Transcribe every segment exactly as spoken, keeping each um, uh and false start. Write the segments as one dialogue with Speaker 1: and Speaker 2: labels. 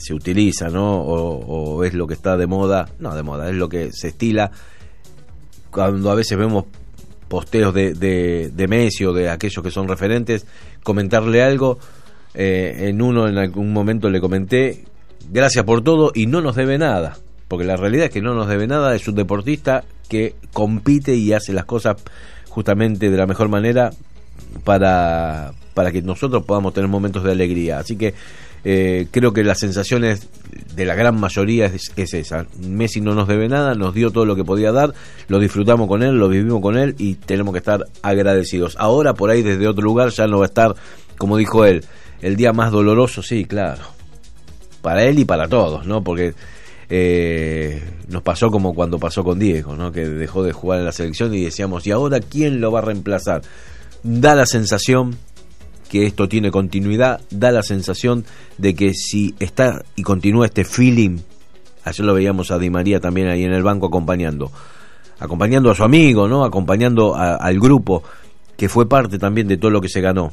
Speaker 1: se utiliza, ¿no? O, o es lo que está de moda, no de moda, es lo que se estila cuando a veces vemos posteos de, de, de Messi o de aquellos que son referentes, comentarle algo. Eh, en uno, en algún momento le comenté, gracias por todo y no nos debe nada, porque la realidad es que no nos debe nada, es un deportista que compite y hace las cosas justamente de la mejor manera para, para que nosotros podamos tener momentos de alegría. Así que eh, creo que las sensaciones de la gran mayoría es, es esa. Messi no nos debe nada, nos dio todo lo que podía dar, lo disfrutamos con él, lo vivimos con él y tenemos que estar agradecidos. Ahora por ahí desde otro lugar ya no va a estar, como dijo él, el día más doloroso, sí, claro, para él y para todos, ¿no? Porque eh, nos pasó como cuando pasó con Diego, ¿no? Que dejó de jugar en la selección y decíamos, ¿y ahora quién lo va a reemplazar? Da la sensación que esto tiene continuidad, da la sensación de que si está y continúa este feeling, ayer lo veíamos a Di María también ahí en el banco acompañando, acompañando a su amigo, ¿no? Acompañando a, al grupo, que fue parte también de todo lo que se ganó.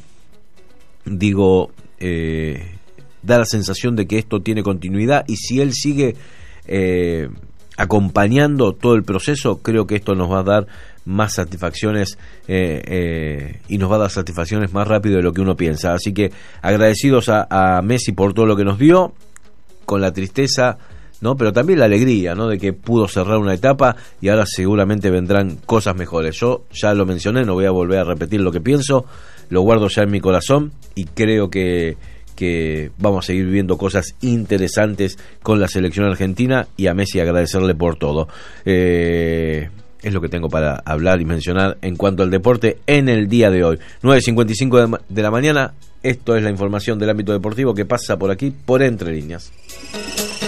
Speaker 1: Digo, eh, da la sensación de que esto tiene continuidad y si él sigue eh, acompañando todo el proceso, creo que esto nos va a dar más satisfacciones eh, eh, y nos va a dar satisfacciones más rápido de lo que uno piensa. Así que agradecidos a, a Messi por todo lo que nos dio, con la tristeza, ¿no? Pero también la alegría, ¿no? De que pudo cerrar una etapa y ahora seguramente vendrán cosas mejores. Yo ya lo mencioné, no voy a volver a repetir lo que pienso, lo guardo ya en mi corazón y creo que que vamos a seguir viviendo cosas interesantes con la selección argentina y a Messi agradecerle por todo. Eh, es lo que tengo para hablar y mencionar en cuanto al deporte en el día de hoy. nueve cincuenta y cinco de la mañana, esto es la información del ámbito deportivo que pasa por aquí, por Entre Líneas.